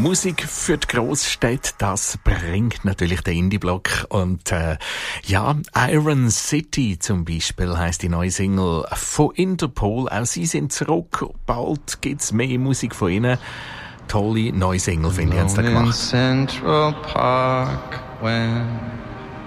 Musik für die Großstädte, das bringt natürlich der Indie-Block. Und Iron City zum Beispiel heisst die neue Single von Interpol. Auch sie sind zurück. Bald gibt's mehr Musik von ihnen. Tolle neue Single, finde ich, haben sie da gemacht. In Central Park when